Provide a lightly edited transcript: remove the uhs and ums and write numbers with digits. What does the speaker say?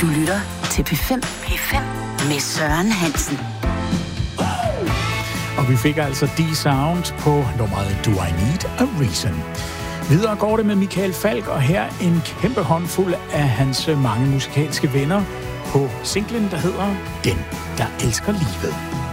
Du lytter til P5. P5 med Søren Hansen. Og vi fik altså D-Sound på nummeret Do I Need a Reason. Videre går det med Michael Falch, og her en kæmpe håndfuld af hans mange musikalske venner på singlen, der hedder Den, der elsker livet.